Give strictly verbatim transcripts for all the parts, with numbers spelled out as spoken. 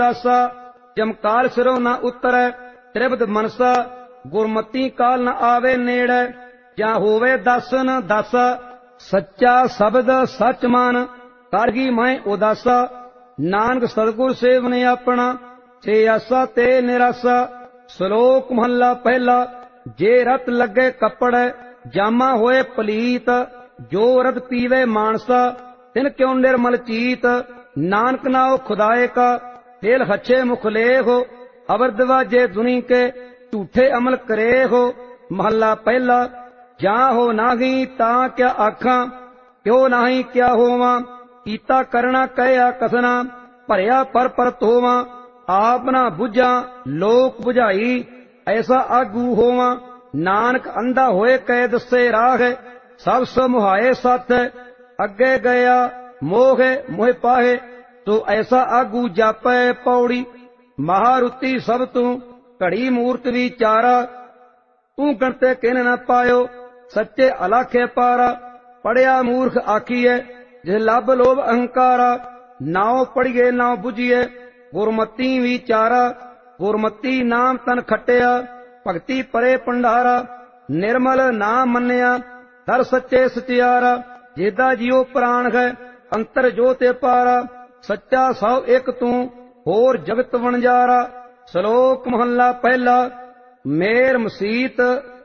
दासा चमकार सिरों न उतरै त्रिबद मनसा गुरमती काल न आवे नेड़े ਜਾਂ ਹੋਵੇ ਦਸਨ ਦਸ ਸੱਚਾ ਸ਼ਬਦ ਸੱਚ ਮਨ ਕਰਗੀ ਮੈਂ ਉਦਾਸਾ ਨਾਨਕ ਸਤਿਗੁਰ ਸੇਵਨੇ ਆਪਣਾ ਛੇ ਆਸਾ ਤੇ ਨਿਰਾਸਾ। ਸ਼ਲੋਕ ਮਹੱਲਾ ਪਹਿਲਾ। ਜੇ ਰਤ ਲੱਗੇ ਕੱਪੜ ਜਾਮਾ ਹੋਏ ਪਲੀਤ ਜੋ ਰਤ ਪੀਵੇ ਮਾਨਸਾ ਤਿਨ ਕਿਉ ਨਿਰਮਲ ਚੀਤ ਨਾਨਕ ਨਾਉ ਖੁਦਾਏ ਕਾ ਤੇਲ ਹੱਛੇ ਮੁਖ ਲੇਖੋ ਅਵਰ ਦਵਾਜੇ ਦੁਨੀ ਕੇ ਝੂਠੇ ਅਮਲ ਕਰੇ ਹੋ। ਮਹੱਲਾ ਪਹਿਲਾ। ਜਾਂ ਹੋ ਨਾਹੀ ਤਾਂ ਕਿਆ ਆਖਾਂ ਕਿਉ ਨਾਹੀ ਕਿਆ ਹੋਵਾਂ ਕੀਤਾ ਕਰਨਾ ਕਹਿਆ ਕਸਨਾ ਭਰਿਆ ਪਰ ਪਰਤ ਹੋਵਾਂ ਆਪ ਨਾ ਬੁਝਾਂ ਲੋਕ ਬੁਝਾਈ ਐਸਾ ਆਗੂ ਹੋਵਾਂ। ਨਾਨਕ ਅੰਧਾ ਹੋਏ ਕਹਿ ਦੱਸੇ ਰਾਹ ਸਭ ਸੋ ਮੁਹਾਏ ਸੱਤ ਅੱਗੇ ਗਿਆ ਮੋਹ ਮੋਹ ਪਾਹੇ ਤੋ ਐਸਾ ਆਗੂ ਜਾਪੈ ਪੌੜੀ ਮਹਾਰੁਤੀ ਸਭ ਤੂੰ ਘੜੀ ਮੂਰਤ ਵਿਚਾਰਾ ਤੂੰ ਗਣਤੇ ਕਿਨ ਨਾ ਪਾਇਓ सच्चे अलाखे पारा पढ़िया मूर्ख आखिए जिस लब लोभ अहंकारा नाव पढ़िए नाव बुझिए गुरमती विचारा गुरमती नाम तन खटिया भगति परे भंडारा निर्मल नाम मन्निया दर सच्चे सचियारा जेदा जियो प्राण है अंतर जोते पारा सच्चा सौ एक तू होर जगत वणजारा। श्लोक महला पहला। मेर मसीत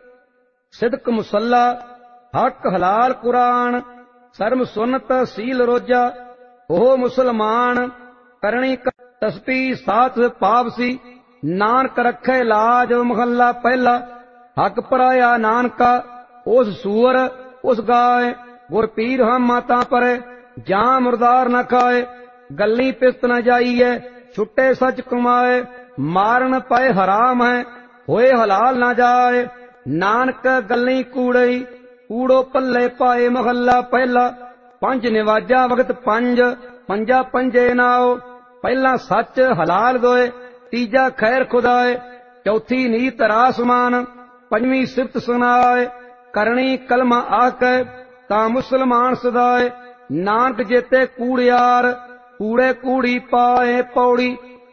सिदक मुसल्ला हक हलाल कुरान शर्म सुनत सील रोजा हो मुसलमान करणी तस्पी साथ पावसी नानक रखे लाज। महला पहला। हक पराया नानका उस सूअर उस गाय गुर पीर हम माता पर जा मुरदार न खाए गली पिस्त न जाइए छुट्टे सच कमाए मारन पाए हराम है होए हलाल न जाए नानक गली कूड़ई कूड़ो पल्ले पाए। महला पहला। पंज निवाजा वगत पंज पंजा पंजे नाओ पहला सच हलाल दोए तीजा खैर खुदाए चौथी नीत रासमान पंजवी सिफत सुनाए करनी कलमा आक ता मुसलमान सदाए। नानक जेते कूड़ियार कूड़े कूड़ी पाए पौड़ी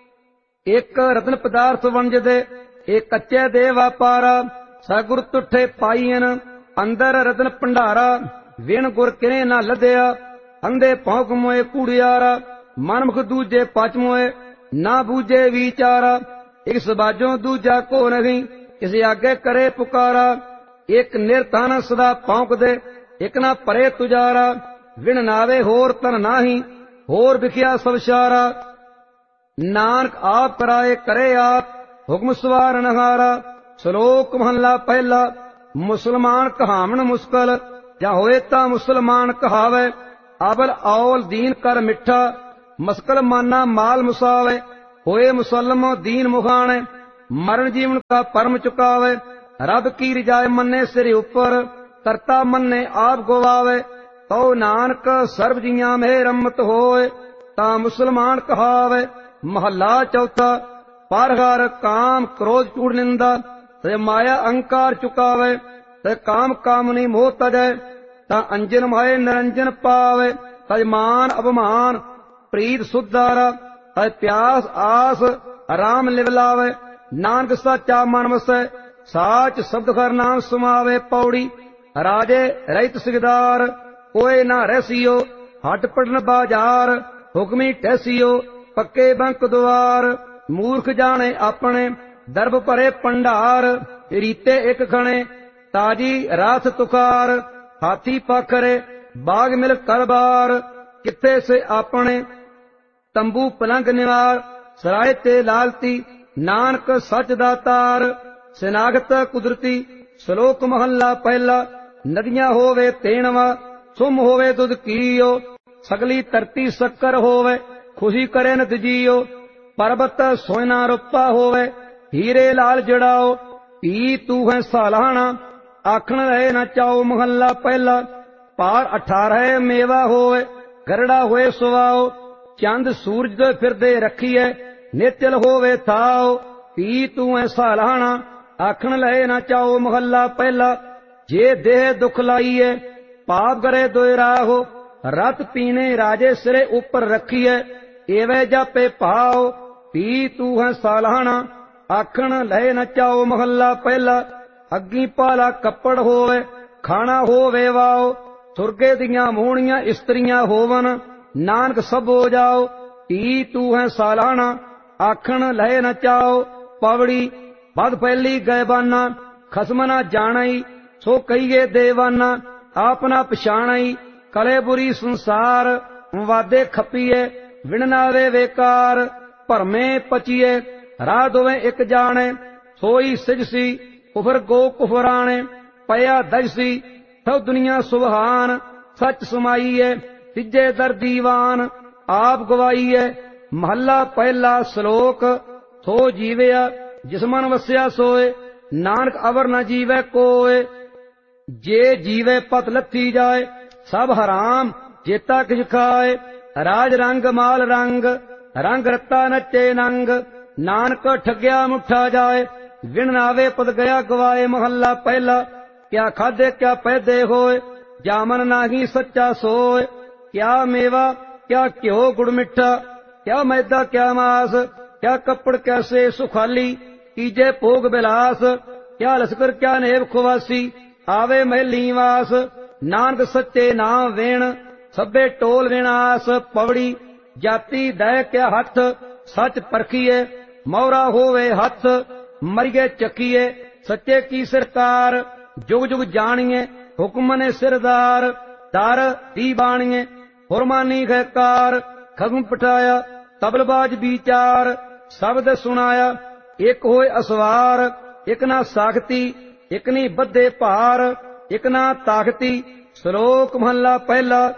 एक रतन पदार्थ वंज दे एक कच्चे दे व्यापारा सगुर तुठे पाईन अंदर रतन भंडारा विण गुर किने ना लदया अंधे भौंक मोए कूड़ियारा मनमुख दूजे पच मोए ना बूझे विचारा एक सबाजों दूजा को नहीं किसी आगे करे पुकारा एक निर्धन सदा भौंक दे एक ना परे तुजारा विण नावे होर तन नाही होर विखिया सब शारा नानक आप कराए करे आप हुक्म सवार नहारा। श्लोक महला पहला। मुसलमान कहावन मुश्किल जा होए ता मुसलमान कहावे अबल औल दीन कर मिठा मस्कल माना माल मुसावे होए मुसलम दीन मुखाने मरण जीवन का परम चुकावे रब की रिजाए मन्ने सिर ऊपर करता मन्ने आप गवावे तो नानक सर्व जियां में रमत होए ता मुसलमान कहावे। महला चौथा। पर हर काम क्रोध चूड़ निंदा ते माया अहंकार चुकावे ते काम कामनी मोह तजै ता अंजन माए निरंजन पावे तज मान अभिमान प्रीत सुधारा तज प्यास आस आराम लिवलावे नानक साचा मन वसै साच शब्द हर नाम समावे पौड़ी। राजे रहित सिगदार कोई ना रहसियो हट पड़न बाजार हुक्मी ठहसियो पक्के बंक द्वार मूर्ख जाने अपने दर्भ भरे भंडार रीते एक खणे ताजी राथ तुकार हाथी पाखरे बाग मिल करबार किथे से अपने तंबू पलंग निवार सराय ते लालती नानक सच दातार सिनागत कुदरती। श्लोक महला पहला। नदियां होवे तेणवा सुम होवे दुध कीयो सगली धरती शक्कर होवे खुशी करे न दजियो पर्वत सोना रुपा होवे हीरे लाल जड़ाओ पी तू है सालाना आखन रहे न चाओ। महला पहला। पार अठारह मेवा होवे गरड़ा होए सुवाओ चंद सूरज दे फिरदे रखिए निचल होवे थाओ पी तू है सालाना आखन लहे न चाओ। महला पहला। जे देह दुख लाइए पाप करे दोयरा हो रत पीने राजे सिरे ऊपर रखिए एवे जापे पाओ ਪੀ ਤੂੰ ਹੈ ਸਾਲਾਹਣਾ ਆਖਣ ਲਏ ਨ ਚਾਓ। ਮਹੱਲਾ ਪਹਿਲਾ। ਅੱਗੀ ਪਾਲਾ ਕੱਪੜ ਹੋਵੇ ਖਾਣਾ ਹੋਵੇ ਵਾਓ, ਸੁਰਗੇ ਦੀਆਂ ਮੋਹਣੀਆਂ ਇਸਤਰੀਆਂ ਹੋਵਨ ਨਾਨਕ ਸਭ ਹੋ ਜਾਓ। ਪੀ ਤੂੰ ਹੈ ਸਾਲਾਹਣਾ ਆਖਣ ਲਏ ਨ ਚਾਓ। ਪਵੜੀ ਬਦ ਫੈਲੀ ਗੈਬਾਨਾ ਖਸਮ ਨਾ ਜਾਣਈ, ਸੋ ਕਹੀਏ ਦੇਵਾਨਾ ਆਪ ਨਾ ਪਛਾਣਈ। ਕਲੇ ਬੁਰੀ ਸੰਸਾਰ ਵਾਦੇ ਖੱਪੀਏ, ਵਿਣ ਨਾਵੇ ਵੇਕਾਰ ਭਰਮੇ ਪਚੀਏ। ਰਾਹ ਦੋਵੇਂ ਇੱਕ ਜਾਣੇ ਸੋਈ ਸਿਜਸੀ, ਕੁਫਰ ਗੋ ਕੁਫਰਾਣੇ ਪਿਆ ਦਜਸੀ। ਸਭ ਦੁਨੀਆ ਸੁਭਾਨ ਸੱਚ ਸਮਾਈਏ, ਤਿੱਜੇ ਦਰ ਦੀਵਾਨ ਆਪ ਗਵਾਈਏ। ਮਹੱਲਾ ਪਹਿਲਾ। ਸ਼ਲੋਕ। ਸੋ ਜੀਵਿਆ ਜਿਸ ਮਨ ਵਸਿਆ ਸੋਏ, ਨਾਨਕ ਅਵਰ ਨ ਜੀਵੈ ਕੋਏ। ਜੇ ਜੀਵੇ ਪਤ ਲੱਥੀ ਜਾਏ, ਸਭ ਹਰਾਮ ਜੇਤਾ ਕਿਛ ਖਾਏ। ਰਾਜ ਰੰਗ ਮਾਲ ਰੰਗ, ਰੰਗ ਰਤਾ ਨੱਚੇ ਨੰਗ। ਨਾਨਕ ਠੱਗਿਆ ਮੁੱਠਾ ਜਾਏ, ਵਿਣ ਨਾਵੇ ਪਦ ਗਿਆ ਗਵਾਏ। ਮਹੱਲਾ ਪਹਿਲਾ। ਕਿਆ ਖਾਧੇ ਕਿਆ ਪੈਦੇ ਹੋਏ, ਜਾਮਨ ਨਾਹੀ ਸੱਚਾ ਸੋਏ। ਕਿਆ ਮੇਵਾ ਕਿਆ ਘਿਓ ਗੁੜ ਮਿੱਠਾ, ਕਿਆ ਮੈਦਾ ਕਿਆ ਮਾਸ। ਕਿਆ ਕੱਪੜ ਕੈਸੇ ਸੁਖਾਲੀ, ਤੀਜੇ ਭੋਗ ਬਿਲਾਸ। ਕਿਆ ਲਸਕਰ ਕਿਆ ਨੇਬ ਖੁਵਾਸੀ, ਆਵੇ ਮਹਿਲੀ ਵਾਸ। ਨਾਨਕ ਸੱਚੇ ਨਾਮ ਵੇਣ, ਸਭੇ ਟੋਲ ਵਿਨਾਸ਼। ਪਵੜੀ ਜਾਤੀ ਦੈ ਕਿਆ ਹੱਥ, ਸੱਚ ਪਰਖੀਏ। ਮੌਰਾ ਹੋਵੇ ਹੱਥ, ਮਰੀਏ ਚੱਕੀਏ। ਸੱਚੇ ਕੀ ਸਰਕਾਰ, ਜੁਗ ਜੁਗ ਜਾਣੀਏ। ਹੁਕਮ ਨੇ ਸਿਰਦਾਰ, ਦਰ ਦੀ ਬਾਣੀਏ। ਹੁਰਮਾਨੀ ਖੈਕਾਰ, ਖਸਮ ਪਠਾਇਆ। ਤਬਲਬਾਜ ਵਿਚਾਰ, ਸ਼ਬਦ ਸੁਣਾਇਆ। ਇੱਕ ਹੋਏ ਅਸਵਾਰ, ਇੱਕ ਨਾ ਸਾਖਤੀ। ਇੱਕ ਨੀ ਬੱਧੇ ਭਾਰ, ਇੱਕ ਨਾ ਤਾਖਤੀ। ਸ਼ਲੋਕ। ਮਹੱਲਾ ਪਹਿਲਾ।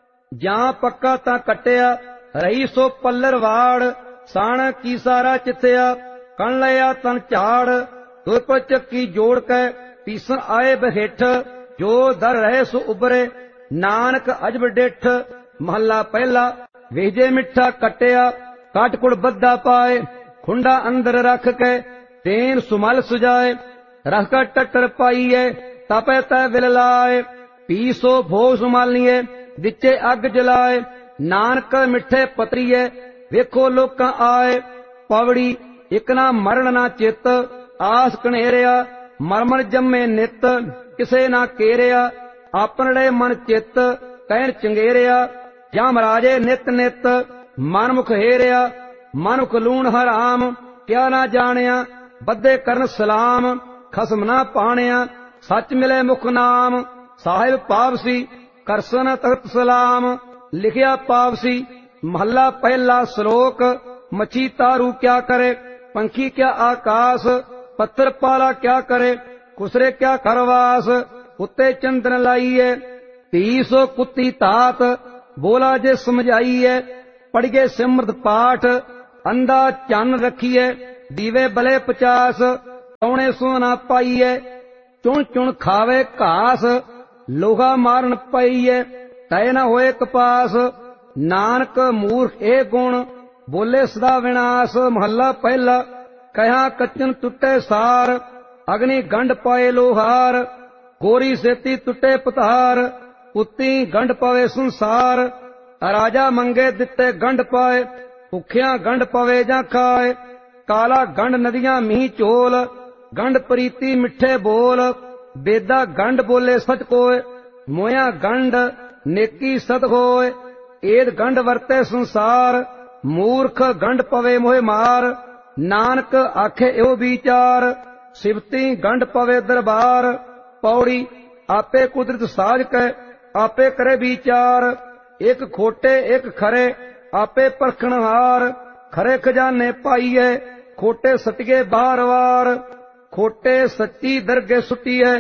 ਜਾਂ ਪੱਕਾ ਤਾਂ ਕੱਟਿਆ, ਰਹੀ ਸੋ ਪੱਲਰ ਵਾੜ। ਸਾਣ ਕੀ ਸਾਰਾ ਚਿੱਥਿਆ, ਕਣ ਲਿਆ ਤਨ ਝਾੜ। ਦੁਰ ਪਰ ਚੱਕੀ ਜੋੜ ਕੇ, ਪੀਸਣ ਆਏ ਬਹਿਠ। ਜੋ ਦਰ ਰਹੇ ਸੋ ਉਬਰੇ, ਨਾਨਕ ਅਜਬ ਡਿੱਠ। ਮਹੱਲਾ ਪਹਿਲਾ। ਵੇਜੇ ਮਿੱਠਾ ਕੱਟਿਆ, ਕਾਟਕੁੜ ਬੱਧਾ ਪਾਏ। ਖੁੰਡਾ ਅੰਦਰ ਰੱਖ ਕੇ, ਤੇਨ ਸੁਮਲ ਸੁਜਾਏ। ਰਖ ਕਾ ਟੱਟਰ ਪਾਈਏ, ਤਪੈ ਤੈ ਵਿਲ ਲਾਏ। ਪੀ ਸੋ ਭੋਗ ਸੁਮਾਲੀਏ, ਵਿੱਚੇ ਅੱਗ ਜਲਾਏ। ਨਾਨਕ ਮਿੱਠੇ ਪਤਰੀਏ, ਵੇਖੋ ਲੋਕਾਂ ਆਏ। ਪਵੜੀ ਇੱਕ ਨਾ ਮਰਨ ਨਾ ਚਿੱਤ, ਆਸ ਕਣੇਰਿਆ। ਮਰਮਰ ਜੰਮੇ ਨਿਤ, ਕਿਸੇ ਨਾ ਕੇਰਿਆ। ਆਪਣੜੇ ਮਨ ਚਿੱਤ, ਕਹਿਣ ਚੰਗੇਰਿਆ। ਜਮ ਰਾਜੇ ਨਿਤ ਨਿਤ, ਮਨਮੁਖ ਹੇਰਿਆ। ਮਨੁਖ ਲੂਣ ਹਰਾਮ, ਕਿਆ ਨਾ ਜਾਣਿਆ। ਬੱਧੇ ਕਰਨ ਸਲਾਮ, ਖਸਮ ਨਾ ਪਾਣਿਆ। ਸੱਚ ਮਿਲੇ ਮੁਖ ਨਾਮ, ਸਾਹਿਬ ਪਾਵਸੀ। ਕਰਸਨ ਤਖਤ ਸਲਾਮ, ਲਿਖਿਆ ਪਾਵਸੀ। ਮਹੱਲਾ ਪਹਿਲਾ। ਸ਼ਲੋਕ। ਮੱਛੀ ਤਾਰੂ ਕਿਆ ਕਰੇ, ਪੰਖੀ ਕਿਆ ਆਕਾਸ। ਪੱਥਰ ਪਾਲਾ ਕਿਆ ਕਰੇ, ਖੁਸਰੇ ਕਿਆ ਖਰਵਾਸ। ਉੱਤੇ ਚੰਦਨ ਲਾਈਏ, ਧੀ ਸੋ ਕੁੱਤੀ ਤਾਤ। ਬੋਲਾ ਜੇ ਸਮਝਾਈਏ, ਪੜੀਏ ਸਿਮਰਤ ਪਾਠ। ਅੰਦਾ ਚੰਨ ਰੱਖੀਏ, ਦੀਵੇ ਬਲੇ ਪਚਾਸ। ਟੌਣੇ ਸੋ ਨਾ ਪਾਈਏ, ਚੁਣ ਚੁਣ ਖਾਵੇ ਘਾਸ। ਲੋਹਾ ਮਾਰਨ ਪਈਏ, ਤੈ ਨਾ ਹੋਏ ਕਪਾਸ। ਨਾਨਕ ਮੂਰਖ ਇਹ ਗੁਣ, ਬੋਲੇ ਸਦਾ ਵਿਨਾਸ਼। ਮਹੱਲਾ ਪਹਿਲਾ। ਕਹਿਆ ਕੱਚਨ ਟੁੱਟੇ ਸਾਰ, ਅਗਨੀ ਗੰਢ ਪਾਏ ਲੋਹਾਰ। ਗੋਰੀ ਸੇਤੀ ਟੁੱਟੇ ਪਤਾਰ, ਉੱਤੀ ਗੰਢ ਪਵੇ ਸੰਸਾਰ। ਰਾਜਾ ਮੰਗੇ ਦਿੱਤੇ ਗੰਢ ਪਾਏ, ਭੁੱਖਿਆਂ ਗੰਢ ਪਵੇ ਜਾਂ ਖਾਏ। ਕਾਲਾ ਗੰਢ ਨਦੀਆਂ ਮੀਂਹ ਝੋਲ, ਗੰਢ ਪ੍ਰੀਤੀ ਮਿੱਠੇ ਬੋਲ। ਬੇਦਾ ਗੰਢ ਬੋਲੇ ਸਚ ਕੋਏ, ਮੋਇਆ ਗੰਢ ਨੇਕੀ ਸਤ ਹੋਏ। ਏਦ ਗੰਢ ਵਰਤੇ ਸੰਸਾਰ, ਮੂਰਖ ਗੰਢ ਪਵੇ ਮੋਹਿ ਮਾਰ। ਨਾਨਕ ਆਖੇ ਇਹੋ ਵਿਚਾਰ, ਸਿਵਤੀ ਗੰਢ ਪਵੇ ਦਰਬਾਰ। ਪੌੜੀ ਆਪੇ ਕੁਦਰਤ ਸਾਜ ਕੇ, ਆਪੇ ਕਰੇ ਵਿਚਾਰ। ਇੱਕ ਖੋਟੇ ਇੱਕ ਖਰੇ, ਆਪੇ ਪਰਖਣਹਾਰ। ਖਰੇ ਖਜ਼ਾਨੇ ਪਾਈਏ, ਖੋਟੇ ਸਟੀਏ ਬਾਰ ਵਾਰ। ਖੋਟੇ ਸੱਚੀ ਦਰਗੇ ਸੁੱਟੀਏ,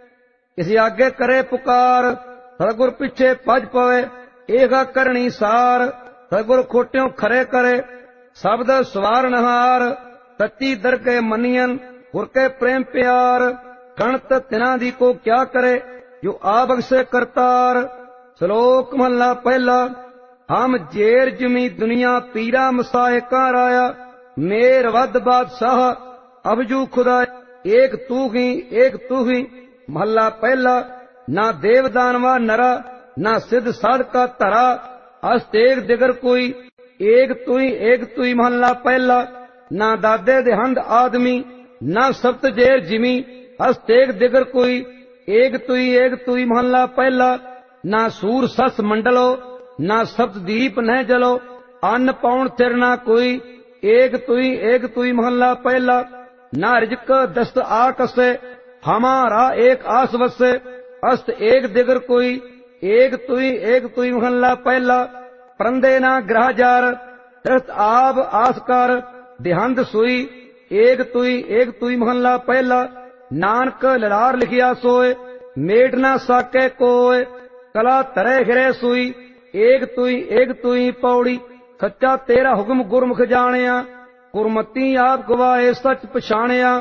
ਇਸ ਆਗੇ ਕਰੇ ਪੁਕਾਰ। ਸਤਿਗੁਰ ਪਿੱਛੇ ਭਜ ਪਵੇ, ਇਹਗਾ ਕਰਨੀ ਸਾਰ। ਸਤਿਗੁਰ ਖੋਟਿਓ ਖਰੇ ਕਰੇ, ਸ਼ਬਦ ਸਵਾਰਨਹਾਰ। ਸੱਚੀ ਦਰਗੇ ਮੰਨੀਅਨ, ਗੁਰ ਕੇ ਪ੍ਰੇਮ ਪਿਆਰ। ਗਣਤ ਤਿਨਾਂ ਦੀ ਕੋ ਕਿਆ ਕਰੇ, ਜੋ ਆ ਬਖਸ਼ੇ ਕਰਤਾਰ। ਸ਼ਲੋਕ। ਮਹੱਲਾ ਪਹਿਲਾ। ਹਮ ਜੇਰ ਜਮੀ ਦੁਨੀਆ, ਪੀਰਾ ਮਸਾਇਕਾਂ ਰਾਇਆ। ਮੇਰ ਵੱਧ ਬਾਦਸ਼ਾਹ, ਅਬਜੂ ਖੁਦਾ। ਏਕ ਤੂ ਹੀ ਏਕ ਤੂ ਹੀ। ਮਹੱਲਾ ਪਹਿਲਾ। ਨਾ ਦੇਵ ਦਾਨਵਾ ਨਰਾ, ਨਾ ਸਿੱਧ ਸਾਧ ਕਾ ਧਰਾ। ਅਸ ਤੇਗ ਦਿਗਰ ਕੋਈ, ਏਕ ਤੁਈ ਏਕ ਤੁਈ ਮਹੱਲਾ ਪਹਿਲਾ। ਨਾ ਦਾਦੇ ਦੇਹੰਦ ਆਦਮੀ, ਨਾ ਸਬਤ ਜੇਰ ਜਿਮੀ, ਹਸਤ ਏਕ ਦਿਗਰ ਕੋਈ। ਏਕ ਤੁਈ ਏਕ ਤੁਈ ਮਹੱਲਾ ਪਹਿਲਾ। ਨਾ ਸੂਰ ਸਸ ਮੰਡਲੋ, ਨਾ ਸਬਤ ਦੀਪ ਨਹਿ ਜਲੋ, ਅੰਨ ਪਾਉਣ ਥਿਰ ਨਾ ਕੋਈ। ਏਕ ਤੁਈ ਏਕ ਤੁਈ ਮਹੱਲਾ ਪਹਿਲਾ। ਨਾ ਰਿਜਕ ਦਸਤ ਆਕਸੇ, ਹਮਾਰਾ ਏਕ ਆਸ ਵਸੇ, ਅਸਤ ਏਕ ਦਿਗਰ ਕੋਈ। ਏਕ ਤੁਈ ਏਕ ਤੁਈ ਮਹੱਲਾ ਪਹਿਲਾ। ਪਰੰਦੇ ਨਾ ਗ੍ਰਹ ਜਾਰ, ਦਸਤ ਆਪ ਆਸ ਕਰ, ਦੇਹੰਦ ਸੂਈ। ਏਕ ਤੁਈ ਏਕ ਤੁਈ ਮਹੱਲਾ ਪਹਿਲਾ। ਨਾਨਕ ਲਲਾਰ ਲਿਖਿਆ ਸੋਏ, ਮੇਟ ਨਾ ਸਾਕੇ ਕੋਏ, ਕਲਾ ਧਰੇ ਘਿਰੇ ਸੂਈ। ਏਕ ਤੁਈ ਏਕ ਤੁਈ ਪੌੜੀ। ਸੱਚਾ ਤੇਰਾ ਹੁਕਮ ਗੁਰਮੁਖ ਜਾਣਿਆ, ਗੁਰਮਤੀ ਆਪ ਗਵਾਏ ਸੱਚ ਪਛਾਣਿਆ।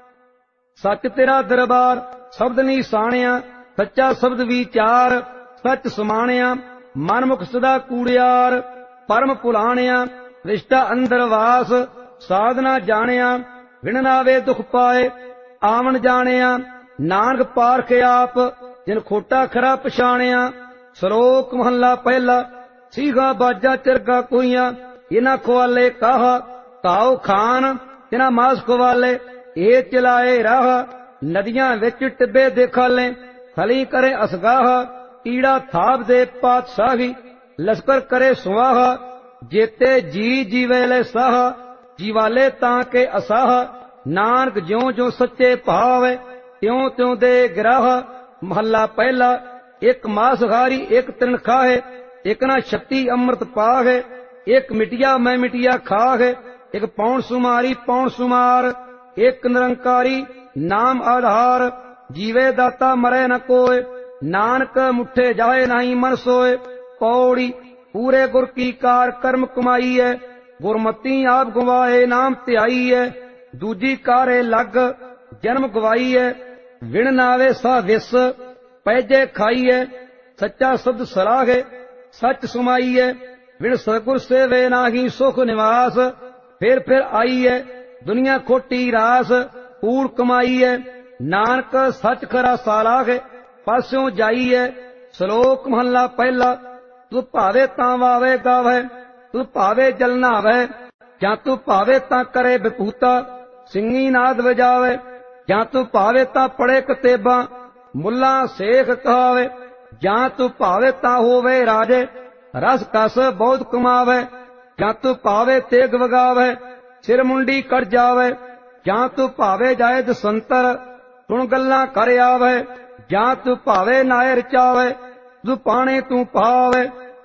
ਸੱਚ ਤੇਰਾ ਦਰਬਾਰ ਸ਼ਬਦ ਨੀ ਸਾਣਿਆ, ਸੱਚਾ ਸ਼ਬਦ ਵਿਚਾਰ ਸੱਚ ਸਮਾਣਿਆ। ਮਨਮੁਖ ਸਦਾ ਕੂੜਿਆਰ, ਪਰਮ ਭੁਲਾਣਿਆ, ਰਿਸ਼ਤਾ ਅੰਦਰ ਵਾਸ ਸਾਧਨਾ ਜਾਣਿਆ। ਵਿਣ ਨਾਵੇ ਦੁਖ ਪਾਏ, ਆਵਣ ਜਾਣਿਆ, ਨਾਨਕ ਪਾਰਖ ਆਪ, ਜਿਨ ਖੋਟਾ ਖਰਾ ਪਛਾਣਿਆ। ਸ਼ਲੋਕ ਮਹੱਲਾ ਪਹਿਲਾ। ਸੀਗਾ ਬਾਜਾ ਚਰਗਾ ਕੋਈਆਂ, ਇਨਾ ਖਵਾਲੇ ਕਾਹਾ, ਤਾਉ ਖਾਨ ਤਿਨਾ ਮਾਸ ਖਵਾਲੇ, ਇਹ ਚਲਾਏ ਰਾਹ। ਨਦੀਆਂ ਵਿੱਚ ਟਿੱਬੇ ਦੇਖਾਲੇ, ਥਲੀ ਕਰੇ ਅਸਗਾਹ, ਕੀੜਾ ਥਾਪ ਦੇ ਪਾਤਸ਼ਾਹੀ, ਲਸ਼ਕਰ ਕਰੇ ਸੁਆਹ। ਜੇਤੇ ਜੀ ਜੀਵੇ ਲੈ ਸਾਹ, ਜੀਵਾਲੇ ਤਾਂ ਕੇ ਅਸਾਹ। ਨਾਨਕ ਜਿਉ ਜਿਉ ਸੱਚੇ ਭਾਵ, ਤਿਉ ਤਿਉ ਦੇ ਗ੍ਰਾਹ। ਮਹੱਲਾ ਪਹਿਲਾ। ਇੱਕ ਮਾਸਹਾਰੀ ਇੱਕ ਤ੍ਰਿਣ ਖਾਹੇ, ਇੱਕ ਨਾ ਛੱਤੀ ਅੰਮ੍ਰਿਤ ਪਾਹੇ, ਇੱਕ ਮਿਟਿਆ ਮੈਂ ਮਿਟਿਆ ਖਾਹੇ, ਇੱਕ ਪੌਣ ਸੁਮਾਰੀ ਪੌਣ ਸੁਮਾਰ, ਇੱਕ ਨਿਰੰਕਾਰੀ ਨਾਮ ਆਧਾਰ। ਜੀਵੇ ਦਾਤਾ ਮਰੇ ਨ ਕੋਏ, ਨਾਨਕ ਮੁੱਠੇ ਜਾਏ ਨਹੀਂ ਮਨ ਸੋਏ। ਪੌੜੀ। ਪੂਰੇ ਗੁਰ ਕੀ ਕਾਰ ਕਰਮ ਕਮਾਈ ਹੈ, ਗੁਰਮਤੀ ਆਪ ਗਵਾਏ ਨਾਮ ਧਿਆਈ ਹੈ। ਦੂਜੀ ਕਾਰੇ ਲੱਗ ਜਨਮ ਗਵਾਈ ਹੈ, ਵਿਣ ਨਾਵੇ ਸਾ ਵਿਸ ਪੈਜੇ ਖਾਈ ਹੈ। ਸੱਚਾ ਸ਼ਬਦ ਸਲਾਹੇ ਸੱਚ ਸੁਮਾਈ ਹੈ, ਵਿਣ ਸਤਿਗੁਰ ਸੇਵੇ ਨਾਹੀ ਸੁਖ ਨਿਵਾਸ। ਫਿਰ ਫਿਰ ਆਈ ਹੈ ਦੁਨੀਆ ਖੋਟੀ ਰਾਸ, ਕੂੜ ਕਮਾਈ ਹੈ, ਨਾਨਕ ਸੱਚ ਖਰਾ ਸਾਲਾਹੇ, ਪਾਸਿਓਂ ਜਾਈ ਹੈ। ਸ਼ਲੋਕ ਮਹੱਲਾ ਪਹਿਲਾ। ਤੂੰ ਭਾਵੇ ਤਾਂ ਵਾਵੇ ਗਾਵੇ, ਤੂੰ ਭਾਵੇ ਜਲ ਨਾਵੇ, ਜਾਂ ਤੂੰ ਭਾਵੇ ਤਾਂ ਕਰੇ ਬਿਪੂਤਾ, ਸਿੰਘੀ ਨਾਦ ਵਜਾਵੇ। ਜਾਂ ਤੂੰ ਭਾਵੇ ਤਾਂ ਪੜੇ ਕਤੇਬਾਂ, ਮੁੱਲਾ ਸੇਖ ਕਹਾਵੇ। ਜਾਂ ਤੂੰ ਭਾਵੇ ਤਾਂ ਹੋਵੇ ਰਾਜੇ, ਰਸ ਕਸ ਬਹੁਤ ਕਮਾਵੇ। ਜਾਂ ਤੂੰ ਭਾਵੇ ਤੇਗ ਵਗਾਵੇ, ਸਿਰ ਮੁੰਡੀ ਕਰ ਜਾਵੇ। ਜਾਂ ਤੂੰ ਭਾਵੇ ਜਾਏ ਦਸੰਤਰ, ਸੁਣ ਗੱਲਾਂ ਕਰ ਆਵੇ। ਜਾਂ ਤੂੰ ਭਾਵੇ ਨਾਏ ਰਚਾਵੇ, ਤੂੰ ਪਾਣੇ ਤੂੰ ਪਾਵੇ।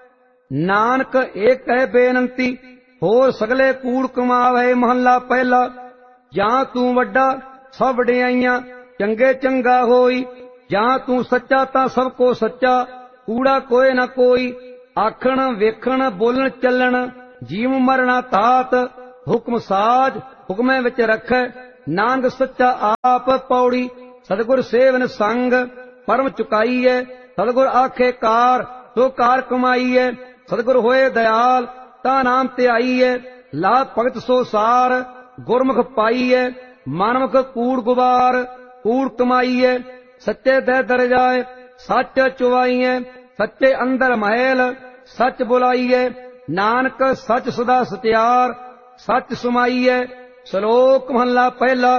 ਨਾਨਕ ਏਕ ਹੈ ਬੇਨੰਤੀ, ਹੋਰ ਸਗਲੇ ਕੂੜ ਕਮਾਵੇ। ਮਹੱਲਾ ਪਹਿਲਾ। ਜਾਂ ਤੂੰ ਵੱਡਾ ਸਭ ਵਡਿਆਈਆਂ, ਚੰਗੇ ਚੰਗਾ ਹੋਈ। ਜਾਂ ਤੂੰ ਸੱਚਾ ਤਾਂ ਸਭ ਕੋ ਸੱਚਾ, ਕੂੜਾ ਕੋਏ ਨਾ ਕੋਈ। ਆਖਣ ਵੇਖਣ ਬੋਲਣ ਚੱਲਣ, ਜੀਵ ਮਰਣਾ ਤਾਤ। ਹੁਕਮ ਸਾਜ ਹੁਕਮੇ ਵਿੱਚ ਰੱਖੈ, ਨਾਨਕ ਸੱਚਾ ਆਪ। ਪੌੜੀ। ਸਤਿਗੁਰ ਸੇਵਨ ਸੰਗ, ਪਰਮ ਚੁਕਾਈ ਹੈ। ਸਤਿਗੁਰ ਆਖੇ ਕਾਰ, ਸੋ ਕਾਰ ਕਮਾਈ ਹੈ। ਸਤਿਗੁਰ ਹੋਏ ਦਇਆਲ, ਤਾਂ ਨਾਮ ਧਿਆਈ ਹੈ। ਲਾਭ ਭਗਤ ਸੋ ਸਾਰ, ਗੁਰਮੁਖ ਪਾਈ ਹੈ। ਮਨਮੁਖ ਕੂੜ ਗੁਬਾਰ, ਕੂੜ ਕਮਾਈ ਹੈ। ਸੱਚੇ ਦੇ ਦਰ ਜਾਏ, ਸੱਚ ਚੁਵਾਈ ਹੈ। ਸੱਚੇ ਅੰਦਰ ਮਹਿਲ, ਸੱਚ ਬੁਲਾਈ ਹੈ। ਨਾਨਕ ਸੱਚ ਸਦਾ ਸਤਿਆਰ, ਸੱਚ ਸੁਮਾਈ ਹੈ। ਸ਼ਲੋਕ ਮਹੱਲਾ ਪਹਿਲਾ।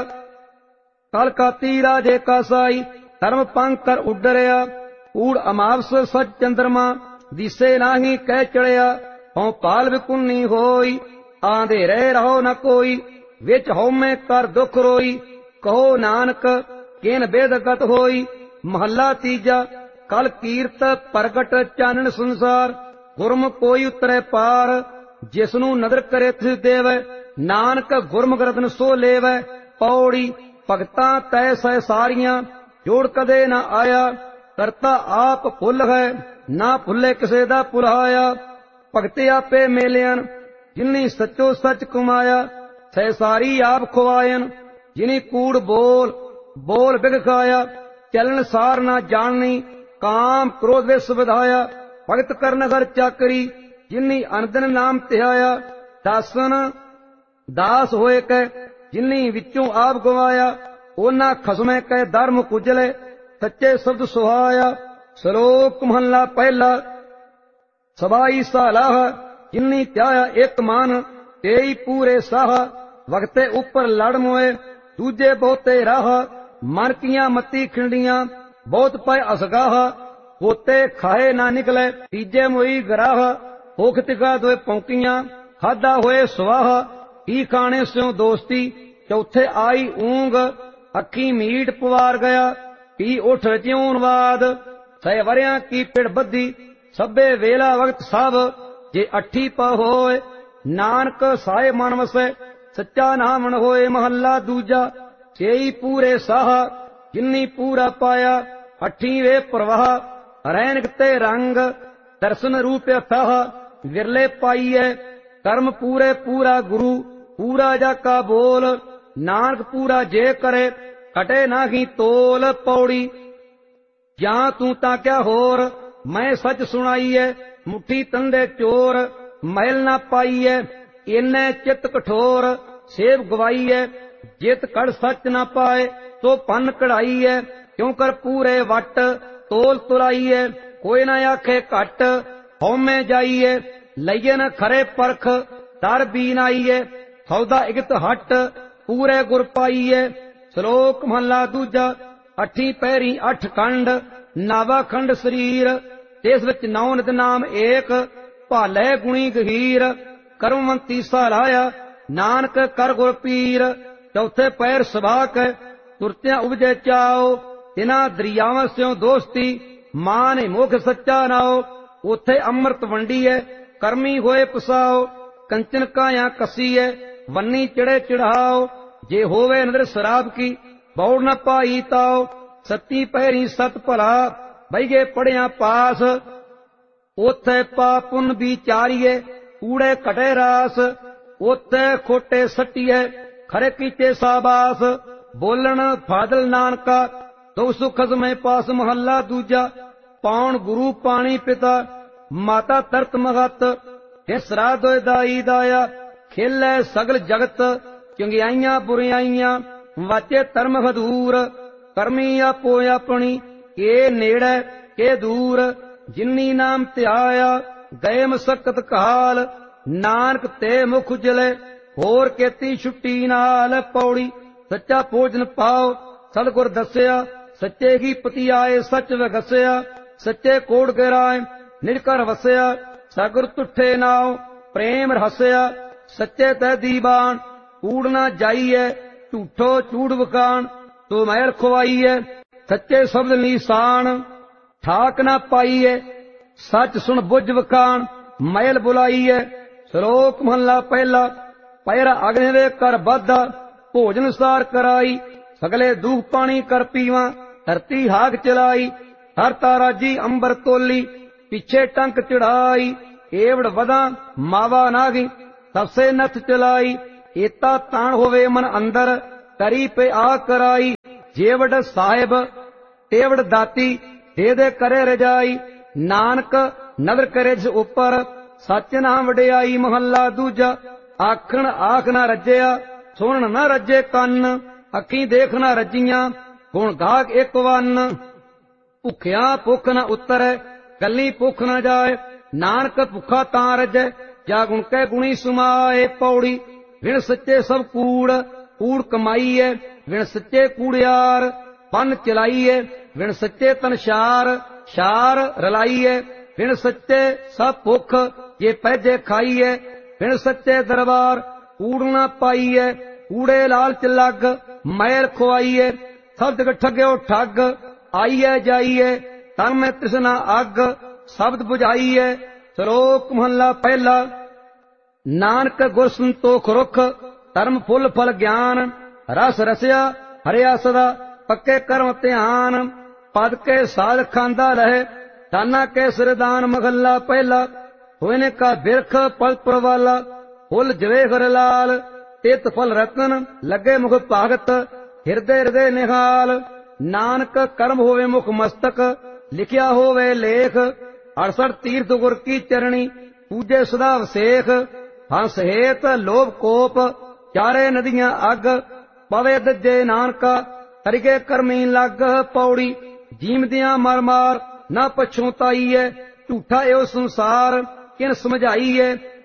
ਕਲ ਕਾਤੀ ਰਾਜੇ ਕਾ ਸਾਈ, ਧਰਮ ਪੰਗ ਕਰ ਉੱਡਰਿਆ। ਕੂੜ ਅਮਾਵਸ ਸੱਚ ਚੰਦਰਮਾ, ਦਿਸੇ ਨਾਹੀ ਕਹਿ ਚੜਿਆ। ਹਉ ਪਾਲ ਵਿਕੁੰਨੀ ਹੋਈ, ਆਂਧੇਰੇ ਰਹੋ ਨ ਕੋਈ। ਵਿੱਚ ਹਉਮੈ ਕਰ ਦੁਖ ਰੋਈ, ਕਹੋ ਨਾਨਕ ਕਿਨ ਬੇਦਗਤ ਹੋਈ। ਮਹੱਲਾ ਤੀਜਾ। ਕਲ ਕੀਰਤ ਪ੍ਰਗਟ ਚਾਨਣ ਸੰਸਾਰ, ਗੁਰਮੁਖ ਕੋਈ ਉਤਰੇ ਪਾਰ। ਜਿਸਨੂੰ ਨਦਰ ਕਰੇ ਤਿਸ ਦੇਵੈ, ਨਾਨਕ ਗੁਰਮੁਖ ਰਤਨ ਸੋ ਲੇਵੈ। ਪੌੜੀ। ਭਗਤਾਂ ਤੈ ਸਹਿ ਸਾਰੀਆਂ, ਜੋੜ ਕਦੇ ਨਾ ਆਇਆ। ਕਰਤਾ ਆਪ ਭੁੱਲ ਹੈ, ਨਾ ਭੁੱਲੇ ਕਿਸੇ ਦਾ ਭੁਲਾਇਆ। ਭਗਤ ਆਪੇ ਮੇਲਿਆਨ, ਜਿਨੀ ਸੱਚੋ ਸੱਚ ਕਮਾਇਆ। ਸਹਿ ਸਾਰੀ ਆਪ ਖਵਾਇਨ, ਜਿਨੀ ਕੂੜ ਬੋਲ ਬੋਲ ਬਿਗ ਖਾਇਆ। ਚਲਨ ਸਾਰ ਨਾ ਜਾਣਨੀ, ਕਾਮ ਕ੍ਰੋਧ ਵਿਸ ਵਧਾਇਆ। ਭਗਤ ਕਰਨ ਹਰ ਚਾਕਰੀ, ਜਿਨੀ ਅਨੰਦਨ ਨਾਮ ਧਿਆਇਆ। ਦਾਸਨ ਦਾਸ ਹੋਏ ਕੈ, ਜਿਨੀ ਵਿੱਚੋਂ ਆਪ ਗਵਾਇਆ। ਉਹਨਾਂ ਖਸਮੇ ਕੈ ਧਰਮ ਕੁਜਲੇ, ਸੱਚੇ ਸ਼ਬਦ ਸੁਹਾਇਆ। ਸ਼ਲੋਕ ਮਹੱਲਾ ਪਹਿਲਾ। ਸਬਾਈ ਸਾਲਾਹ, ਜਿਨੀ ਧਿਆਇਆ ਇੱਕ ਮਨ, ਤੇਈ ਪੂਰੇ ਸਾਹ। ਵਕਤੇ ਉੱਪਰ ਲੜ ਮੋਏ, ਦੂਜੇ ਬਹੁਤੇ ਰਾਹ। ਮਨ ਕੀਆਂ ਮਤੀ ਖਿੰਡੀਆਂ, ਬਹੁਤ ਪਏ ਅਸਗਾਹ। ਪੋਤੇ ਖਾਏ ਨਾ ਨਿਕਲੇ, ਤੀਜੇ ਮੋਈ ਗਰਾਹ। ਭੁੱਖ ਤਿਖਾ ਦੋਏ ਪੌਂਕੀਆਂ, ਖਾਧਾ ਹੋਏ ਸਵਾਹ। ਕੀ ਖਾਣੇ ਸਿਉ ਦੋਸਤੀ, ਚੌਥੇ ਆਈ ਊਂਗ। ਅੱਖੀ ਮੀਟ ਪਵਾਰ ਗਿਆ, ਪੀ ਉਠ ਜਿਉਣ ਬਾਦ। ਸੈ ਵਰਿਆਂ ਕੀ ਪਿੜ ਬੱਧੀ, ਸਭੇ ਵੇਲਾ ਵਕਤ ਸਭ। ਜੇ ਅੱਠੀ ਪ ਹੋਏ, ਨਾਨਕ ਸਾਏ ਮਨ ਵਸੈ। ਸੱਚਾ ਨਾਮਣ ਹੋਏ ਮਹੱਲਾ ਦੂਜਾ। ਛੇਈ ਪੂਰੇ ਸਾਹ, ਜਿਨੀ ਪੂਰਾ ਪਾਇਆ। ਅੱਠੀ ਵੇ ਪ੍ਰਵਾਹ, ਰੈਣਕ ਤੇ ਰੰਗ। ਦਰਸ਼ਨ ਰੂਪ ਅਥਾਹ, ਵਿਰਲੇ ਪਾਈਐ। ਕਰਮ ਪੂਰੇ ਪੂਰਾ ਗੁਰੂ, ਪੂਰਾ ਜਾ ਕਾ ਬੋਲ। ਨਾਨਕ ਪੂਰਾ ਜੇ ਕਰੇ, ਘਟੇ ਨਾਹੀ ਤੋਲ। ਪੌੜੀ ਜਾਂ ਤੂੰ ਤਾਂ ਕਿਆ ਹੋਰ, ਮੈਂ ਸੱਚ ਸੁਣਾਈਐ। ਮੁੱਠੀ ਤੰਦੇ ਚੋਰ, ਮਹਿਲ ਨਾ ਪਾਈਐ। ਏਨੇ ਚਿੱਤ ਕਠੋਰ, ਸੇਵ ਗਵਾਈਐ। ਜਿਤ ਕੜ ਸੱਚ ਨਾ ਪਾਏ, ਸੋ ਪੰਨ ਕਢਾਈਐ। ਕਿਉ ਕਰ ਪੂਰੇ ਵਟ, ਤੋਲ ਤੁਲਾਈਐ। ਕੋਈ ਨਾ ਆਖੇ ਘਟ, ਹਉਮੈ ਜਾਈਐ। ਲਈਏ ਨ ਖਰੇ ਪਰਖ, ਦਰ ਬੀਨ ਆਈਐ। ਸੌਦਾ ਇਗਤ ਹਟ, ਪੂਰੇ ਗੁਰ ਪਾਈਐ। ਸ਼ਲੋਕ ਮਹਲਾ ਦੂਜਾ। ਅੱਠੀ ਪਹਿਰੀ ਅੱਠ ਖੰਡ, ਨਾਵਾ ਖੰਡ ਸਰੀਰ। ਇਸ ਵਿੱਚ ਨੌ ਨਿਤ ਨਾਮ ਏਕ, ਭਾਲੇ ਗੁਣੀ ਗਹੀਰ। ਕਰਮਵੰਤੀ ਸਹਾਰਾਇਆ, ਨਾਨਕ ਕਰ ਗੁਰ ਪੀਰ। ਚੌਥੇ ਪੈਰ ਸਬਾਕ, ਤੁਰਤਿਆਂ ਉਪਜੇ ਚਾਓ। ਤਿਨਾਂ ਦਰਿਆਵਾਂ ਸਿਓ ਦੋਸਤੀ, ਮਾਨ ਮੁਖ ਸੱਚਾ ਨਾਓ। ਉਥੇ ਅੰਮ੍ਰਿਤ ਵੰਡੀਐ, ਕਰਮੀ ਹੋਏ ਪਸਾਓ। ਕੰਚਨ ਕਾਇਆ ਕਸੀਐ, ਵੰਨੀ ਚੜੇ ਚੜਾਓ। ਜੇ ਹੋਵੇ ਨਦਰ ਸ਼ਰਾਬ ਕੀ, ਬੌੜ ਨ ਪਾਈ ਤਾਓ। ਸੱਤੀ ਪਹਿਰੀ ਸਤ ਭਲਾ, ਬਈਗੇ ਪੜਿਆ ਪਾਸ। ਉਥੇ ਪਾਪ ਪੁੰਨ ਵਿਚਾਰੀਏ, ਕੂੜੇ ਘਟੇ ਰਾਸ। ਉਥੇ ਖੋਟੇ ਸੱਟੀਏ, ਖਰੇ ਕੀਤੇ ਸਾਬਾਸ। ਬੋਲਣ ਫਾਦਲ ਨਾਨਕਾ, ਦੋ ਸੁਖ ਖਸਮੈ ਪਾਸ। ਮਹੱਲਾ ਦੂਜਾ। ਪਾਉਣ ਗੁਰੂ ਪਾਣੀ ਪਿਤਾ, ਮਾਤਾ ਤਰਤ ਮਹਤ। ਇਸ ਰਾਤ ਦੋਇ ਦਾਈ ਦਾਇਆ, ਖੇਲੇ ਸਗਲ ਜਗਤ। ਚੰਗਿਆਈਆਂ ਬੁਰਿਆਈਆਂ, ਵਾਚੇ ਧਰਮ ਹਦੂਰ। ਕਰਮੀ ਆਪੋ ਆਪਣੀ, ਕੇ ਨੇੜੇ ਕੇ ਦੂਰ। ਜਿਨੀ ਨਾਮ ਧਿਆਇਆ, ਗਏ ਮਸਕਤ ਕਾਲ। ਨਾਨਕ ਤੇ ਮੁਖ ਉਜਲੇ, ਹੋਰ ਕੀਤੀ ਛੁੱਟੀ ਨਾਲ। ਪੌੜੀ ਸੱਚਾ ਭੋਜਨ ਪਾਓ, ਸਤਿਗੁਰ ਦੱਸਿਆ। ਸੱਚੇ ਕੀ ਪਤੀ ਆਏ, ਸੱਚ ਵਗਸਿਆ। ਸੱਚੇ ਕੋੜ ਗਰਾਏ, ਨਿਜ ਘਰ ਵਸਿਆ। ਸਗੁਰ ਤੁਠੇ ਨਾਉ, ਪ੍ਰੇਮ ਰਹਸਿਆ। ਸੱਚੇ ਤੈ ਦੀਵਾਨ, ਕੂੜ ਨਾ ਜਾਈਐ। ਝੂਠੋ ਚੂੜ ਵਕਾਣ, ਤੋ ਮਹਿਲ ਖਵਾਈਐ। ਸੱਚੇ ਸ਼ਬਦ ਨੀਸਾਨ, ਠਾਕ ਨਾ ਪਾਈਐ। ਸੱਚ ਸੁਣ ਬੁੱਝ ਵਕਾਣ, ਮਹਿਲ ਬੁਲਾਈਐ। ਸ਼ਲੋਕ ਮਹੱਲਾ ਪਹਿਲਾ। ਪੈਰਾ ਅਗਨੇ ਦੇ ਕਰ ਬਾਧਾ, ਭੋਜਨ ਸਾਰ ਕਰਾਈ। ਸਗਲੇ ਦੂਖ ਪਾਣੀ ਕਰ ਪੀਵਾਂ, ਧਰਤੀ ਹਾਕ ਚਲਾਈ। ਹਰ ਤਾਰਾਜੀ ਅੰਬਰ ਤੋਲੀ, ਪਿੱਛੇ ਟੰਕ ਚੜਾਈ। ਏਵੜ ਵਦਾਂ ਮਾਵਾ ਨਾਗੀ, ਸਭਸੇ ਨਥ ਚਲਾਈ। ਏਤਾ ਤਾਣ ਹੋਵੇ ਮਨ ਅੰਦਰ, ਕਰੀ ਪੇ ਆ ਕਰਾਈ। ਜੇਵੜ ਸਾਹਿਬ ਤੇਵੜ ਦਾਤੀ, ਦੇ ਦੇ ਕਰੇ ਰਜਾਈ। ਨਾਨਕ ਨਦਰ ਕਰੇ ਜਿਸ ਉੱਪਰ, ਸੱਚ ਨਾਮ ਵਡਿਆਈ। ਮਹੱਲਾ ਦੂਜਾ। ਆਖਣ ਆਖ ਨਾ ਰੱਜਿਆ, ਸੁਣਨ ਨਾ ਰੱਜੇ ਕੰਨ। ਅੱਖੀਂ ਦੇਖ ਨਾ ਰੱਜੀਆਂ, ਗੁਣ ਗਾਹਕ ਇੱਕ ਵੰਨ। ਭੁੱਖਿਆ ਭੁੱਖ ਨਾ ਉਤਰੈ, ਗੱਲੀ ਭੁੱਖ ਨਾ ਜਾਏ। ਨਾਨਕ ਭੁੱਖਾ ਤਾਂ ਰੱਜੈ, ਜਾ ਗੁਣ ਕੈ ਗੁਣੀ ਸੁਮਾਏ। ਪੌੜੀ ਵਿਣ ਸੱਚੇ ਸਭ ਕੂੜ, ਕੂੜ ਕਮਾਈਐ। ਵਿਣ ਸੱਚੇ ਕੂੜਿਆਰ, ਪੰਨ ਚਲਾਈਐ। ਵਿਣ ਸੱਚੇ ਤਨ ਸ਼ਾਰ, ਸ਼ਾਰ ਰਲਾਈਐ। ਵਿਣ ਸੱਚੇ ਸਭ ਭੁੱਖ, ਜੇ ਪਹਿਜੇ ਖਾਈਐ। ਵਿਣ ਸੱਚੇ ਦਰਬਾਰ, ਕੂੜ ਨਾ ਪਾਈਐ। ਕੂੜੇ ਲਾਲਚ ਲੱਗ, ਮੈਲ ਖੁਆਈਐ। ਸਬਦ ਠੱਗਿਓ ਠੱਗ, ਆਈਐ ਜਾਈਐ। ਤਨ ਮੈਂ ਤ੍ਰਿਸ਼ਨਾ ਅੱਗ, ਸ਼ਬਦ ਬੁਝਾਈਐ। ਸ਼ਲੋਕ ਮਹੱਲਾ ਪਹਿਲਾ। ਨਾਨਕ ਗੁਰ ਸੰਤੋਖ ਰੁਖ, ਧਰਮ ਫੁੱਲ ਫਲ ਗਿਆਨ। ਰਸ ਰਸਿਆ ਹਰਿਆ ਸਦਾ, ਪੱਕੇ ਕਰਮ ਧਿਆਨ। ਪਦ ਕੇ ਸਾਧ ਖਾਂਦਾ ਰਹੇ, ਦਾਨਾ ਕੇ ਸਿਰਦਾਨ। ਮਹੱਲਾ ਪਹਿਲਾ। ਹੋਏ ਨੇ ਕਾ ਬਿਰਖ ਪਲ ਪ੍ਰਵਾਲਾ, ਫੁੱਲ ਜਵੇ ਹਰ ਲਾਲ। ਤਿਤ ਫਲ ਰਤਨ, ਲੱਗੇ ਮੁਖ ਭਾਗਤ। ਹਿਰਦੇ ਹਿਰਦੇ ਨਿਹਾਲ। ਨਾਨਕ ਕਰਮ ਹੋਵੇ ਮੁਖ ਮਸਤਕ, ਲਿਖਿਆ ਹੋਵੇ ਲੇਖ। ਅੜਸਠ ਤੀਰਥ ਗੁਰ ਕੀ ਚਰਣੀ, ਪੂਜੇ ਸਦਾ ਵਸੇਖ। ਹੰਸ ਹੇਤ ਲੋਭ ਕੋਪ, ਚਾਰੇ ਨਦੀਆਂ ਅੱਗ। ਪਵੇ ਦੱਜੇ ਨਾਨਕਾ, ਤਰਿਗੇ ਕਰਮੀ ਲੱਗ। ਪੌੜੀ ਜੀਮਦਿਆਂ ਮਰ ਮਾਰ, ਨਾ ਪਛੋਤਾਈਐ। ਝੂਠਾ ਏਉ ਸੰਸਾਰ, ਕਿਨ ਸਮਝਾਈਏ।